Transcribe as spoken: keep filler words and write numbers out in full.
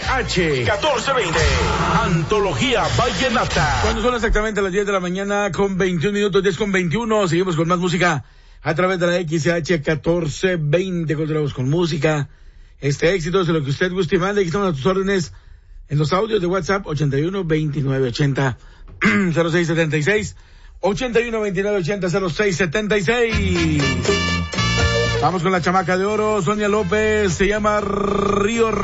H catorce veinte. Antología Vallenata. Cuando son exactamente las diez de la mañana con veintiún minutos, diez con veintiuno, seguimos con más música a través de la X H catorce veinte. Continuamos con música. Este éxito es de lo que usted guste y mande. Aquí estamos a tus órdenes en los audios de WhatsApp ochenta y uno veintinueve ochenta cero seis setenta y seis. ochenta y uno veintinueve ochenta cero seis setenta y seis. Vamos con la chamaca de oro, Sonia López, se llama Río